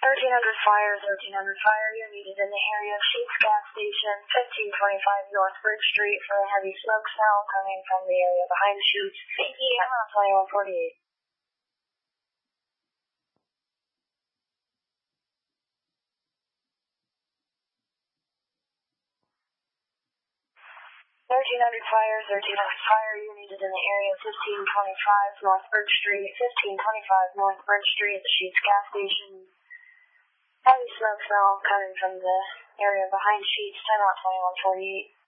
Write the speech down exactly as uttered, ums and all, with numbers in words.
thirteen hundred fire, thirteen hundred fire, you're needed in the area of Sheetz gas station, fifteen twenty-five North Bridge Street for a heavy smoke smell coming from the area behind Sheetz. Thank you. twenty-one forty-eight. thirteen hundred fire, thirteen hundred fire, you're needed in the area of fifteen twenty-five North Bridge Street, fifteen twenty-five North Bridge Street at the Sheetz gas station. Heavy smoke smell coming from the area behind Sheetz, timeout twenty-one forty-eight.